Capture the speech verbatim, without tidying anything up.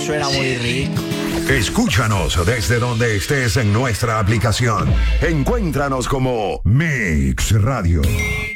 suena muy rico. Escúchanos desde donde estés en nuestra aplicación. Encuéntranos como Mix Radio.